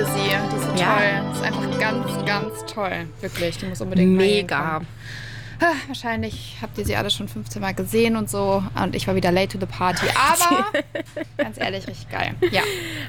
sie. Die ist Ja. toll. Die ist einfach ganz, ganz toll. Wirklich, die muss unbedingt Mega. reinkommen. Wahrscheinlich habt ihr sie alle schon 15 Mal gesehen und so. Und ich war wieder late to the party. Aber ganz ehrlich, richtig geil. Ja.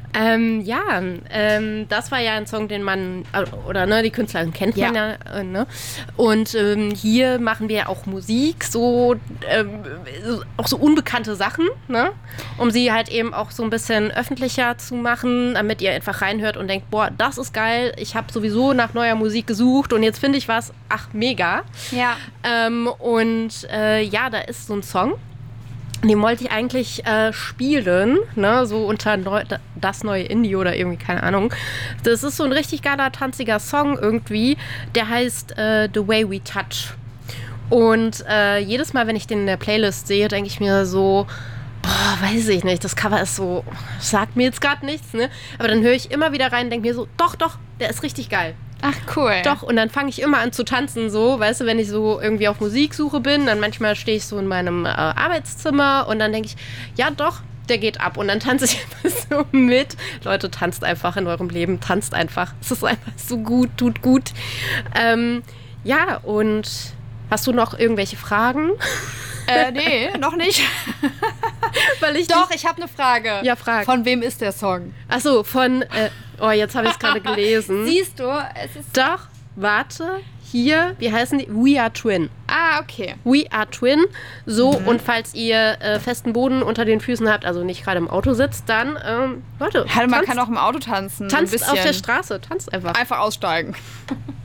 Das war ja ein Song, den man, oder ne, die Künstlerin kennt man Ja. ja. Ne? Und hier machen wir auch Musik, so auch so unbekannte Sachen, ne? Um sie halt eben auch so ein bisschen öffentlicher zu machen, damit ihr einfach reinhört und denkt, boah, das ist geil, ich habe sowieso nach neuer Musik gesucht und jetzt finde ich was, ach, mega. Ja. Da ist so ein Song, den wollte ich eigentlich spielen, ne, so unter das neue Indie oder irgendwie, keine Ahnung. Das ist so ein richtig geiler, tanziger Song irgendwie, der heißt The Way We Touch. Und jedes Mal, wenn ich den in der Playlist sehe, denke ich mir so, boah, weiß ich nicht, das Cover ist so, sagt mir jetzt gerade nichts, ne? Aber dann höre ich immer wieder rein und denke mir so, doch, der ist richtig geil. Ach, cool. Doch, und dann fange ich immer an zu tanzen, so, weißt du, wenn ich so irgendwie auf Musiksuche bin, dann manchmal stehe ich so in meinem Arbeitszimmer und dann denke ich, ja doch, der geht ab. Und dann tanze ich einfach so mit. Leute, tanzt einfach in eurem Leben, tanzt einfach. Es ist einfach so gut, tut gut. Und hast du noch irgendwelche Fragen? Nee, noch nicht. Ich habe eine Frage. Ja, frag. Von wem ist der Song? Achso, von, jetzt habe ich es gerade gelesen. Siehst du, es ist... Doch, warte, hier, wie heißen die? We Are Twin. Ah, okay. We Are Twin. So, und falls ihr festen Boden unter den Füßen habt, also nicht gerade im Auto sitzt, dann, Leute, Man kann auch im Auto tanzen. tanzt ein bisschen. auf der Straße, tanzt einfach. Einfach aussteigen.